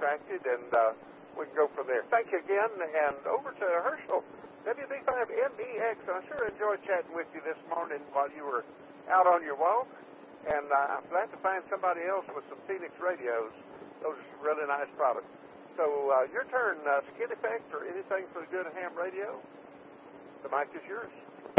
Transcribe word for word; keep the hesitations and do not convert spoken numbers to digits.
contracted, and uh, we can go from there. Thank you again, and over to Herschel, W B five M E X. I sure enjoyed chatting with you this morning while you were out on your walk, and uh, I'm glad to find somebody else with some Phoenix radios. Those are some really nice products. So uh, your turn, uh, Skid Effect or anything for the good ham radio. The mic is yours.